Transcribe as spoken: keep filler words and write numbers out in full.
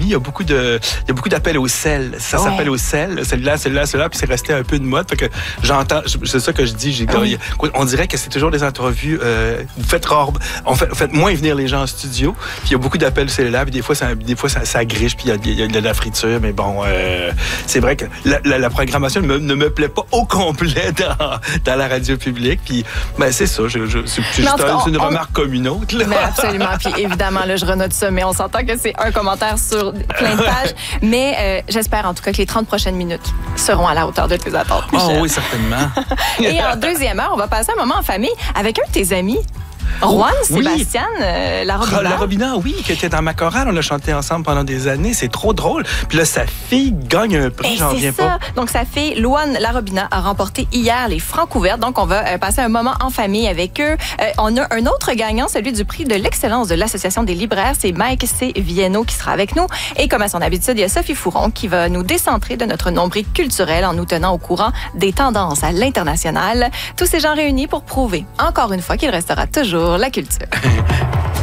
il y a beaucoup de, il y a beaucoup d'appels au sel. Ça ouais. s'appelle au sel. Celui-là, celui-là, celui-là, puis c'est resté un peu de mode. Fait que j'entends, c'est ça que je dis. J'ai, ah oui. On dirait que c'est toujours des entrevues. Euh, vous faites rare, on fait, faites moins venir les gens en studio. Puis il y a beaucoup d'appels cellulaires. Puis des fois, ça, des fois, ça, ça griche. Puis il y, y a de la friture. Mais bon, euh, c'est vrai que la, la, la programmation ne me, ne me plaît pas au complet dans, dans la radio publique. Puis ben c'est ça. Je, je, c'est, c'est, juste, c'est une on, remarque on... comme une autre. Là. Mais absolument. Puis évidemment, là, je renote ça. Mais on s'entend que c'est un commentaire sur plein de pages. Mais euh, j'espère en tout cas que les trente prochaines minutes seront à la hauteur de tes attentes. Oh oui, certainement. Et en deuxième heure, on va passer un moment en famille avec un de tes amis. Juan oui. Sébastien euh, Larobina. Larobina, oui, qui était dans ma chorale. On a chanté ensemble pendant des années. C'est trop drôle. Puis là, sa fille gagne un prix, et j'en viens pas. Donc, sa fille, Louane Larobina, a remporté hier les Francs ouverts. Donc, on va euh, passer un moment en famille avec eux. Euh, on a un autre gagnant, celui du prix de l'excellence de l'Association des libraires. C'est Mike C. Viano qui sera avec nous. Et comme à son habitude, il y a Sophie Fouron qui va nous décentrer de notre nombril culturel en nous tenant au courant des tendances à l'international. Tous ces gens réunis pour prouver, encore une fois, qu'il restera toujours la culture.